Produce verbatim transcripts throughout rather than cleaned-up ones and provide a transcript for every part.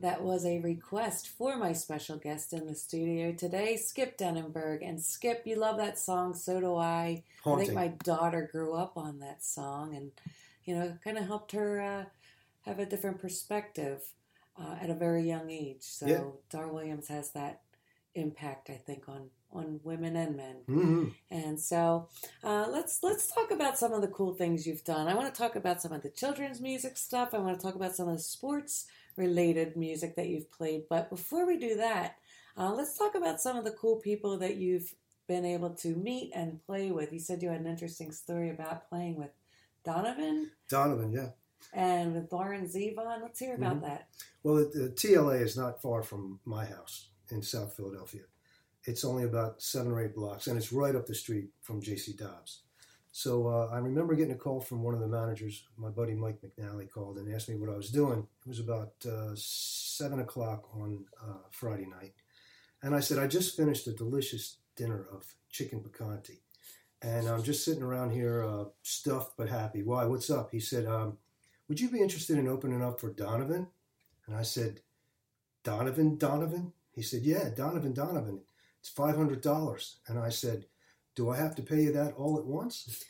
That was a request for my special guest in the studio today, Skip Denenberg. And Skip, you love that song, so do I. Haunting. I think my daughter grew up on that song and, you know, kind of helped her uh, have a different perspective uh, at a very young age. So yeah. Dar Williams has that impact, I think, on, on women and men. Mm-hmm. And so uh, let's let's talk about some of the cool things you've done. I want to talk about some of the children's music stuff. I want to talk about some of the sports related music that you've played. But before we do that, uh, let's talk about some of the cool people that you've been able to meet and play with. You said you had an interesting story about playing with Donovan. Donovan, yeah. And with Warren Zevon. Let's hear about mm-hmm. that. Well, the, the T L A is not far from my house in South Philadelphia. It's only about seven or eight blocks, and it's right up the street from J C Dobbs. So uh, I remember getting a call from one of the managers. My buddy Mike McNally called and asked me what I was doing. It was about uh, seven o'clock on uh, Friday night. And I said, I just finished a delicious dinner of chicken picante. And I'm just sitting around here uh, stuffed but happy. Why? What's up? He said, um, would you be interested in opening up for Donovan? And I said, Donovan, Donovan? He said, yeah, Donovan, Donovan. It's five hundred dollars. And I said, do I have to pay you that all at once?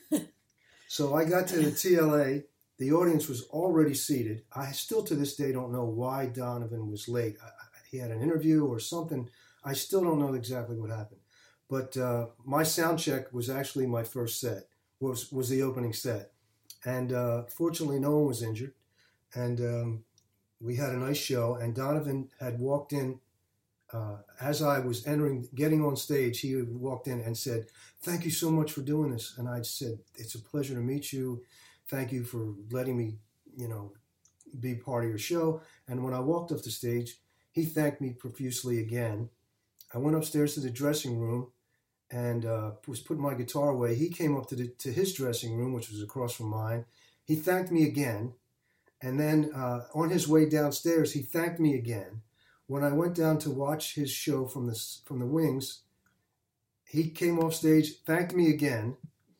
So I got to the T L A. The audience was already seated. I still to this day don't know why Donovan was late. I, he had an interview or something. I still don't know exactly what happened. But uh, my sound check was actually my first set, was, was the opening set. And uh, fortunately, no one was injured. And um, we had a nice show. And Donovan had walked in. Uh, as I was entering, getting on stage, he walked in and said, thank you so much for doing this. And I said, it's a pleasure to meet you. Thank you for letting me, you know, be part of your show. And when I walked off the stage, he thanked me profusely again. I went upstairs to the dressing room and uh, was putting my guitar away. He came up to, the, to his dressing room, which was across from mine. He thanked me again. And then uh, on his way downstairs, he thanked me again. When I went down to watch his show from the, from the wings, he came off stage, thanked me again.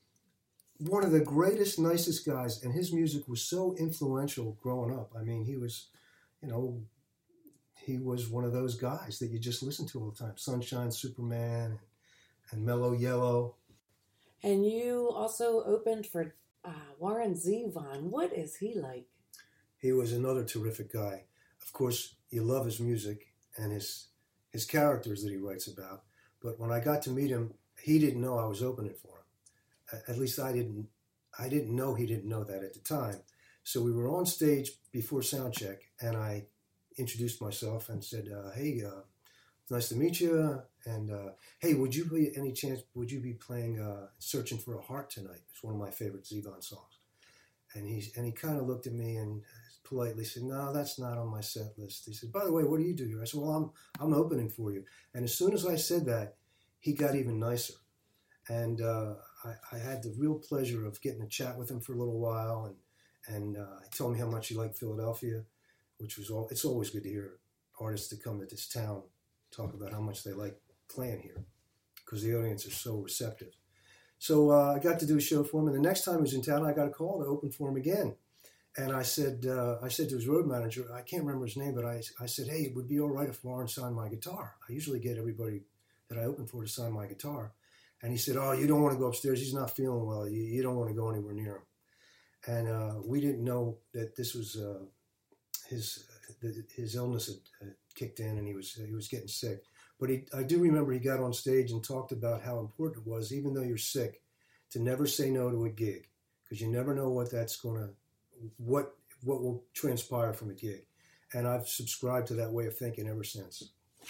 One of the greatest, nicest guys, and his music was so influential growing up. I mean, he was, you know, he was one of those guys that you just listen to all the time. Sunshine Superman and, and Mellow Yellow. And you also opened for uh, Warren Zevon. What is he like? He was another terrific guy. Of course, you love his music and his his characters that he writes about. But when I got to meet him, he didn't know I was opening for him. At least I didn't. I didn't know he didn't know that at the time. So we were on stage before sound check, and I introduced myself and said, uh, "Hey, uh, nice to meet you." And uh, hey, would you be any chance? Would you be playing uh, "Searching for a Heart" tonight? It's one of my favorite Zevon songs. And he and he kind of looked at me and politely said, "No, that's not on my set list." He said, "By the way, what do you do here?" I said, "Well, I'm I'm opening for you." And as soon as I said that, he got even nicer. And uh, I, I had the real pleasure of getting to chat with him for a little while, and and uh, he told me how much he liked Philadelphia, which was all. It's always good to hear artists that come to this town talk about how much they like playing here, because the audience is so receptive. So uh, I got to do a show for him, and the next time he was in town, I got a call to open for him again. And I said, uh, I said to his road manager, I can't remember his name, but I, I said, hey, it would be all right if Warren signed my guitar. I usually get everybody that I open for to sign my guitar. And he said, oh, you don't want to go upstairs. He's not feeling well. You, you don't want to go anywhere near him. And uh, we didn't know that this was uh, his his illness had uh, kicked in, and he was he was getting sick. But he, I do remember he got on stage and talked about how important it was, even though you're sick, to never say no to a gig, because you never know what that's going to, what what will transpire from a gig. And I've subscribed to that way of thinking ever since.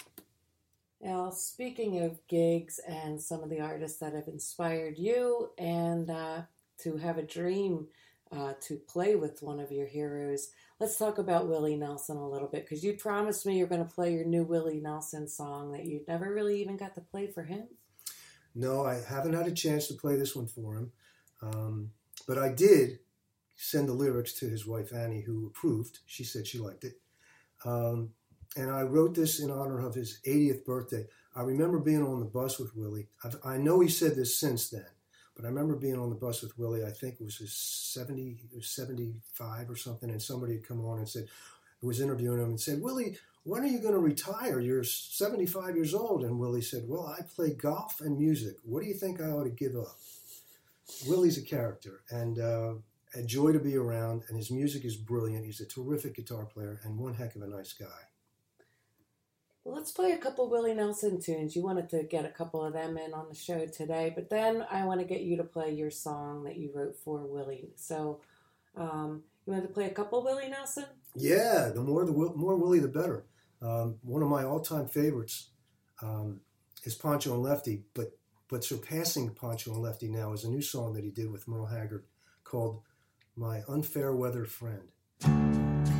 Now, speaking of gigs and some of the artists that have inspired you and uh, to have a dream uh, to play with one of your heroes, let's talk about Willie Nelson a little bit, because you promised me you're going to play your new Willie Nelson song that you never really even got to play for him. No, I haven't had a chance to play this one for him, um, but I did send the lyrics to his wife, Annie, who approved. She said she liked it. Um, and I wrote this in honor of his eightieth birthday. I remember being on the bus with Willie. I've, I know he said this since then, but I remember being on the bus with Willie. I think it was his seventy, it was seventy-five or something, and somebody had come on and said, who was interviewing him and said, Willie, when are you going to retire? You're seventy-five years old. And Willie said, well, I play golf and music. What do you think I ought to give up? Willie's a character and uh, a joy to be around, and his music is brilliant. He's a terrific guitar player and one heck of a nice guy. Well, let's play a couple Willie Nelson tunes. You wanted to get a couple of them in on the show today, but then I want to get you to play your song that you wrote for Willie. So um, you want to play a couple Willie Nelson? Yeah, the more the more Willie, the better. Um, one of my all-time favorites um, is Pancho and Lefty, but but surpassing Pancho and Lefty now is a new song that he did with Merle Haggard called My Unfair Weather Friend.